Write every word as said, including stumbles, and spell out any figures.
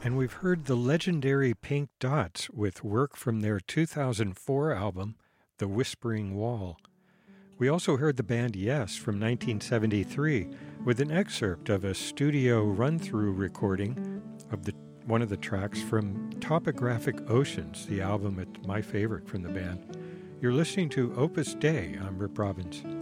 And we've heard the legendary Pink Dots with work from their two thousand four album, The Whispering Wall. We also heard the band Yes from nineteen seventy-three with an excerpt of a studio run-through recording of the one of the tracks from Topographic Oceans, the album it's my favorite from the band. You're listening to Opus Dei. I'm Rip Robbins.